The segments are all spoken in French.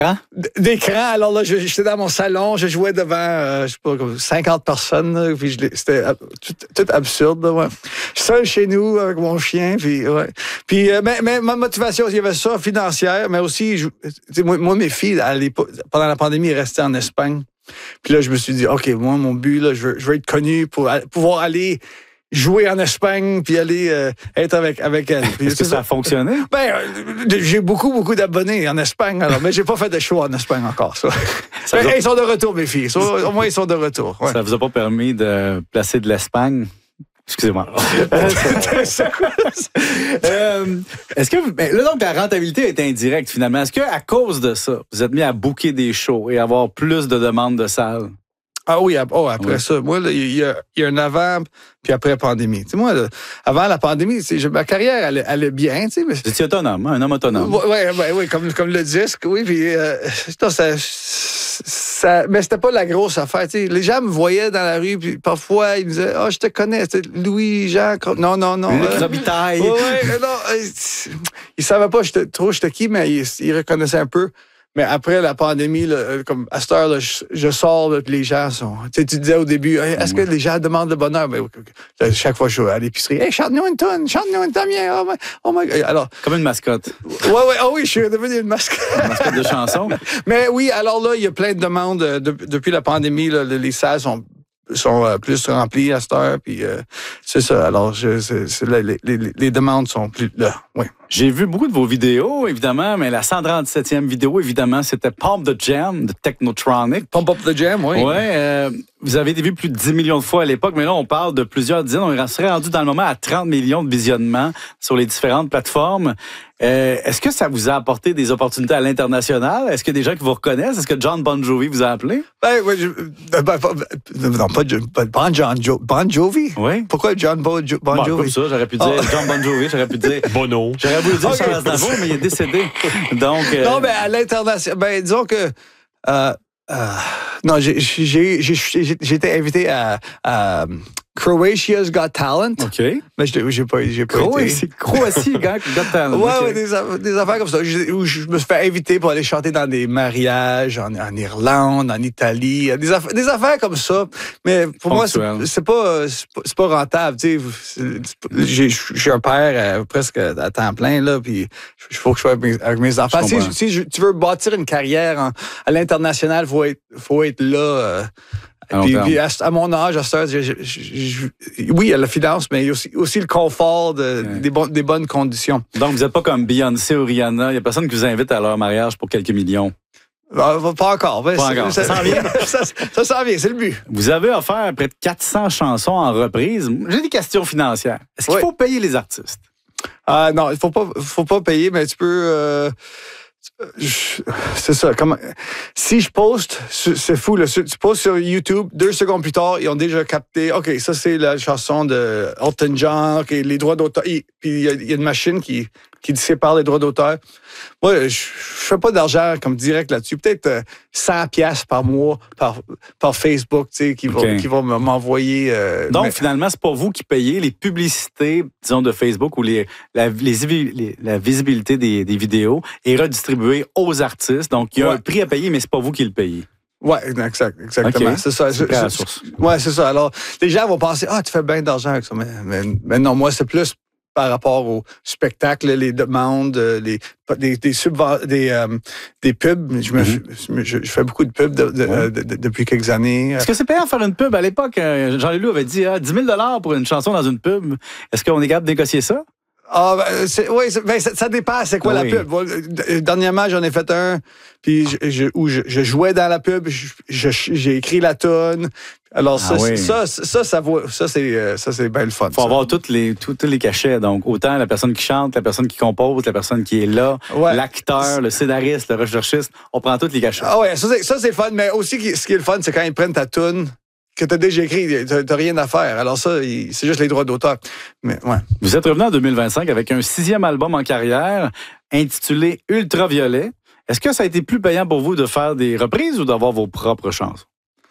D'écran. Alors là, j'étais dans mon salon, je jouais devant, je sais pas, comme 50 personnes. Là, puis c'était tout absurde. Là, ouais. Seul chez nous avec mon chien. Puis, ouais. Puis mais ma motivation, il y avait ça, financière, mais aussi, moi, mes filles, pendant la pandémie, elles restaient en Espagne. Puis là, je me suis dit, OK, moi, mon but, là, je veux être connu pour pouvoir aller jouer en Espagne puis aller être avec elle. Est-ce que ça a fonctionné? Ben, j'ai beaucoup d'abonnés en Espagne, alors, mais j'ai pas fait de show en Espagne encore, ça. Ils sont de retour, mes filles. Au moins, ils sont de retour. Ouais. Ça vous a pas permis de placer de l'Espagne? Excusez-moi. Est-ce que là, donc, la rentabilité est indirecte, finalement. Est-ce qu'à cause de ça, vous êtes mis à booker des shows et avoir plus de demandes de salles? Ah oui, après ça. Moi, il y a un avant puis après la pandémie. Tu sais, moi, avant la pandémie, ma carrière allait bien. Tu sais, mais... Vous étiez autonome, un homme autonome. Oui, comme le disque, oui. Puis, mais c'était pas la grosse affaire. Tu sais, les gens me voyaient dans la rue, puis parfois, ils me disaient « Ah, je te connais, Louis-Jean. » Non. Les Robitaille. Oui, non. Ils savaient pas j'étais qui, mais ils reconnaissaient un peu. Mais après la pandémie, là, comme à cette heure, là, je sors, là, puis les gens sont... Tu sais, tu disais au début, hey, est-ce que les gens demandent le bonheur? Mais, chaque fois que je suis à l'épicerie, hey, chante-nous une tonne, bien. Oh my God. Alors, comme une mascotte. Oui, je suis devenu une mascotte. Une mascotte de chanson. Mais oui, alors là, il y a plein de demandes. Depuis la pandémie, là, les salles sont plus remplies à cette heure, puis c'est ça. Alors, les demandes sont plus là, oui. J'ai vu beaucoup de vos vidéos, évidemment, mais la 137e vidéo, évidemment, c'était Pump the Jam de Technotronic. Pump Up the Jam, oui. Oui, vous avez été vu plus de 10 millions de fois à l'époque, mais là, on parle de plusieurs dizaines. On serait rendu dans le moment à 30 millions de visionnements sur les différentes plateformes. Est-ce que ça vous a apporté des opportunités à l'international? Est-ce qu'il y a des gens qui vous reconnaissent? Est-ce que John Bon Jovi vous a appelé? Non, pas Bon Jovi. Oui. Pourquoi John Bon Jovi? Comme ça, j'aurais pu dire John Bon Jovi, j'aurais pu dire Bono. J'aurais voulu dire Charles Aznavour, mais il est décédé. Donc, non, mais à l'international, disons que... non, j'ai été invité à Croatia's Got Talent. OK. Mais j'ai pas été. Croatie, Got Talent. Ouais, okay. Ouais, des affaires comme ça. Où je me suis fait inviter pour aller chanter dans des mariages en Irlande, en Italie. Des affaires comme ça. Mais pour moi, c'est pas rentable. Tu sais, j'ai un père presque à temps plein, là, puis il faut que je sois avec mes enfants. Si tu veux bâtir une carrière à l'international, faut être là. Puis à mon âge, à cette heure, oui, il y a la finance, mais il y a aussi le confort des bonnes conditions. Donc, vous n'êtes pas comme Beyoncé ou Rihanna. Il n'y a personne qui vous invite à leur mariage pour quelques millions. Pas encore. Pas encore. Ça s'en vient. Ça s'en vient, c'est le but. Vous avez offert près de 400 chansons en reprise. J'ai des questions financières. Est-ce qu'il faut payer les artistes? Non, il faut pas payer, mais tu peux... c'est ça. Si je poste, c'est fou. Là, tu postes sur YouTube, 2 secondes plus tard, ils ont déjà capté. OK, ça, c'est la chanson de Elton John. OK, les droits d'auteur. Puis il y a une machine qui sépare les droits d'auteur. Moi, je fais pas d'argent comme direct là-dessus. Peut-être 100$ par mois par Facebook, tu sais, qui vont m'envoyer. Donc, finalement, c'est pas vous qui payez les publicités, disons, de Facebook ou la visibilité des vidéos est redistribuée aux artistes. Donc, il y a un prix à payer, mais c'est pas vous qui le payez. Oui, exactement. Okay. C'est ça. C'est la source. Oui, c'est ça. Alors, les gens vont penser, tu fais bien d'argent avec ça. Mais non, moi, c'est plus par rapport au spectacle, les demandes, des pubs. Je fais beaucoup de pubs depuis quelques années. Est-ce que c'est payant de faire une pub? À l'époque, Jean-Leloup avait dit 10 000 pour une chanson dans une pub. Est-ce qu'on est capable de négocier ça? Ça dépend, c'est quoi la pub. Dernièrement, j'en ai fait un, puis où je jouais dans la pub, j'ai écrit la tonne. Alors ça c'est bien le fun. Faut avoir tous les cachets, donc autant la personne qui chante, la personne qui compose, la personne qui est là, l'acteur, le scénariste, le recherchiste, on prend tous les cachets. Ah ouais, ça c'est le fun, mais aussi ce qui est le fun, c'est quand ils prennent ta toune que tu as déjà écrit, t'as rien à faire. Alors ça, c'est juste les droits d'auteur. Mais ouais. Vous êtes revenu en 2025 avec un 6e album en carrière intitulé Ultraviolet. Est-ce que ça a été plus payant pour vous de faire des reprises ou d'avoir vos propres chansons?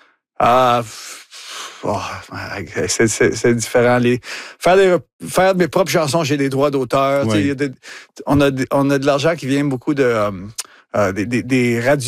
C'est différent. Faire mes propres chansons, j'ai des droits d'auteur. On a de l'argent qui vient beaucoup des radios.